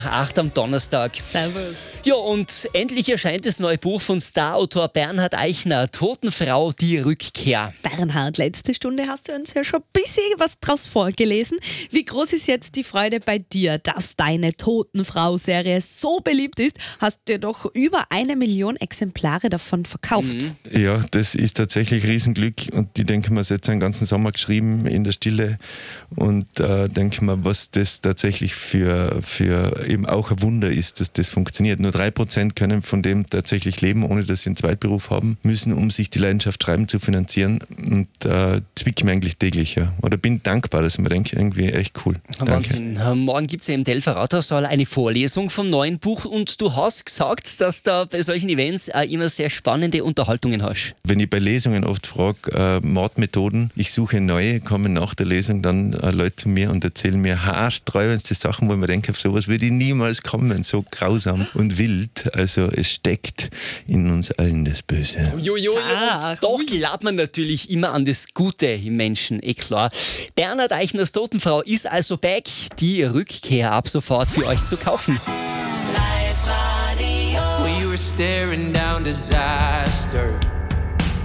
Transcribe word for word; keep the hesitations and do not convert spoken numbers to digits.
acht am Donnerstag. Servus. Ja, und endlich erscheint das neue Buch von Starautor Bernhard Eichner, Totenfrau, die Rückkehr. Bernhard, letzte Stunde hast du uns ja schon ein bisschen was draus vorgelesen. Wie groß ist jetzt die Freude bei dir, dass deine Totenfrau-Serie so beliebt ist? Hast du doch über eine Million Exemplare davon verkauft. Mhm. Ja, das ist tatsächlich Riesenglück und ich denke mir, es hat einen ganzen Sommer geschrieben in der Stille und äh, denke mir, was das tatsächlich für, für eben auch ein Wunder ist, dass das funktioniert. Nur drei Prozent können von dem tatsächlich leben, ohne dass sie einen Zweitberuf haben müssen, um sich die Leidenschaft Schreiben zu finanzieren und äh, zwicke mir eigentlich täglich. Ja. Oder bin dankbar, dass ich mir denke, irgendwie echt cool. Wahnsinn. Danke. Morgen gibt es ja im Delfer Rathaussaal eine Vorlesung vom neuen Buch und du hast gesagt, dass da bei solchen Events auch immer sehr spannende Unterhaltungen hast. Wenn ich bei Lesungen oft frage, äh, Mordmethoden, ich suche neue, kommen nach der Lesung dann äh, Leute zu mir und erzählen mir haarsträubendste Sachen, wo ich mir denke, auf sowas würde ich niemals kommen, so grausam und wild. Also es steckt in uns allen das Böse. Jojo, Sag, und doch glaubt man natürlich immer an das Gute im Menschen, eh klar. Bernhard Eichners Totenfrau ist also back, die Rückkehr ab sofort für euch zu kaufen. We were staring down disaster.